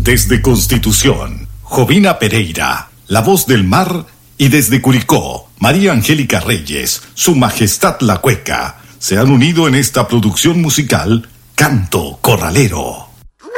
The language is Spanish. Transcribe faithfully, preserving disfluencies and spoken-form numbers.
Desde Constitución, Jovina Pereira, La Voz del Mar, y desde Curicó, María Angélica Reyes, Su Majestad la Cueca, se han unido en esta producción musical Canto Corralero.